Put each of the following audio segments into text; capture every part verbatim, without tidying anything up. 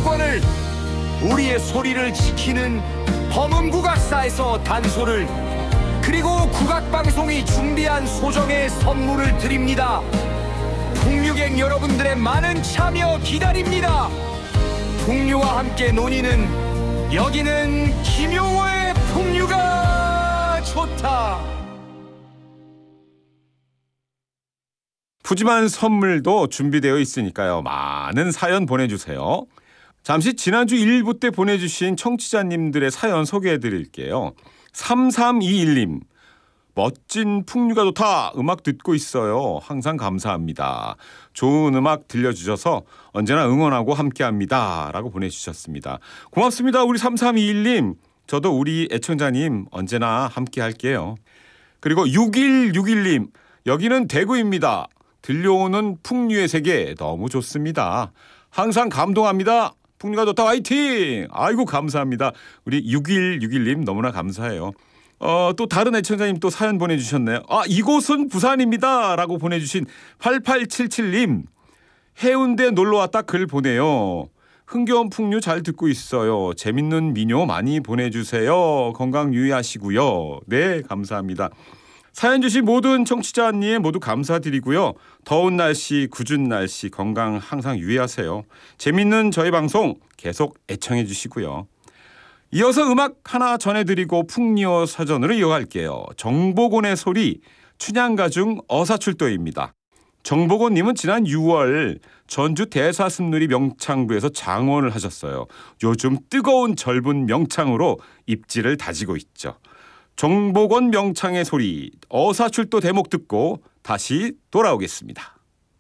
정치권을, 우리의 소리를 지키는 범음국악사에서 단소를, 그리고 국악방송이 준비한 소정의 선물을 드립니다. 풍류객 여러분들의 많은 참여 기다립니다. 풍류와 함께 논의는 여기는 김용호의 풍류가 좋다. 푸짐한 선물도 준비되어 있으니까요. 많은 사연 보내주세요. 잠시 지난주 일 부 때 보내주신 청취자님들의 사연 소개해드릴게요. 삼삼이일 님, 멋진 풍류가 좋다. 음악 듣고 있어요. 항상 감사합니다. 좋은 음악 들려주셔서 언제나 응원하고 함께합니다. 라고 보내주셨습니다. 고맙습니다. 우리 삼삼이일 님. 저도 우리 애청자님 언제나 함께할게요. 그리고 육일육일 님, 여기는 대구입니다. 들려오는 풍류의 세계 너무 좋습니다. 항상 감동합니다. 풍류가 좋다 화이팅! 아이고 감사합니다. 우리 육일육일 님 너무나 감사해요. 어, 또 다른 애청자님 또 사연 보내주셨네요. 아, 이곳은 부산입니다. 라고 보내주신 팔팔칠칠 님. 해운대 놀러왔다 글 보내요. 흥겨운 풍류 잘 듣고 있어요. 재밌는 민요 많이 보내주세요. 건강 유의하시고요. 네, 감사합니다. 사연 주신 모든 청취자님 모두 감사드리고요. 더운 날씨, 궂은 날씨 건강 항상 유의하세요. 재밌는 저희 방송 계속 애청해 주시고요. 이어서 음악 하나 전해드리고 풍리어 사전으로 이어갈게요. 정복원의 소리, 춘향가중 어사출도입니다. 정복원님은 지난 유월 전주 대사슴놀이 명창부에서 장원을 하셨어요. 요즘 뜨거운 젊은 명창으로 입지를 다지고 있죠. 정복원 명창의 소리, 어사출도 대목 듣고 다시 돌아오겠습니다.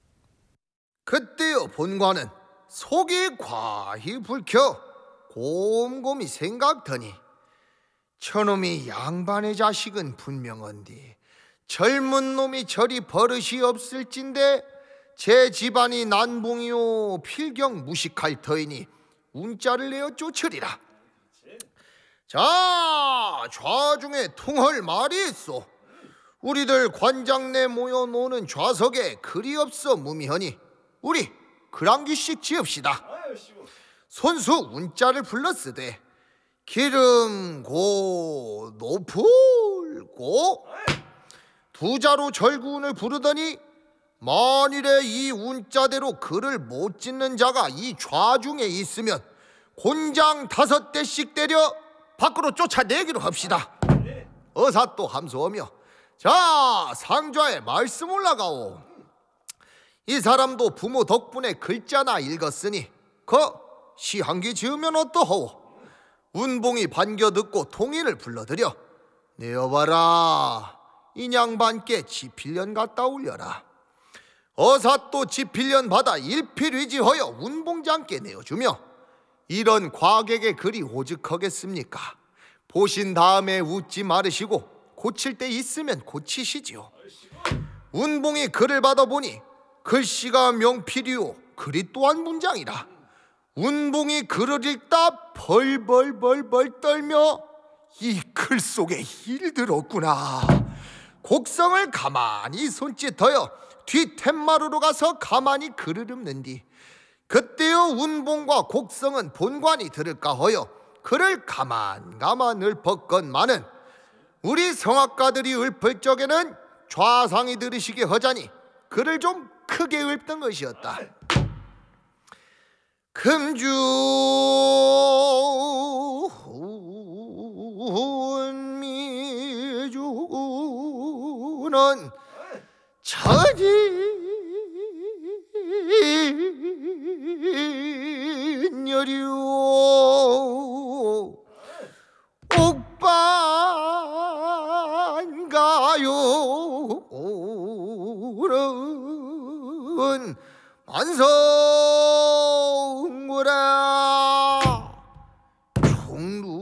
그때요 본관은 속이 과히 불켜 곰곰이 생각더니 저놈이 양반의 자식은 분명한디 젊은 놈이 저리 버릇이 없을진데 제 집안이 난봉이요 필경 무식할 터이니 운자를 내어 쫓으리라. 자, 좌중에 퉁할 말이 있소. 우리들 관장내 모여 노는 좌석에 글이 없어 무미하니 우리 그랑기씩 지읍시다. 손수 운자를 불렀으되 기름 고 높을 고 두 자로 절구운을 부르더니 만일에 이 운자대로 글을 못 짓는 자가 이 좌중에 있으면 곤장 다섯 대씩 때려 밖으로 쫓아내기로 합시다. 어사 또 함소하며 자 상좌에 말씀 올라가오. 이 사람도 부모 덕분에 글자나 읽었으니 그 시한기 지으면 어떠하오. 운봉이 반겨 듣고 통일을 불러들여 내어봐라. 인양반께 지필련 갖다 올려라. 어사 또 지필련 받아 일필위지하여 운봉장께 내어주며 이런 과객의 글이 오직하겠습니까? 보신 다음에 웃지 말으시고 고칠 때 있으면 고치시지요. 운봉이 글을 받아보니 글씨가 명필이요 글이 또한 문장이라. 운봉이 글을 읽다 벌벌벌벌 떨며 이 글 속에 일 들었구나. 곡성을 가만히 손짓하여 뒷툇마루로 가서 가만히 글을 읊는디 그때요 운봉과 곡성은 본관이 들을까 하여 글을 가만가만 읊었건만은 우리 성악가들이 읊을 적에는 좌상이 들으시게 하자니 글을 좀 크게 읊던 것이었다. 금주 미주는 천인여류 옥반가요는 만성구라 종루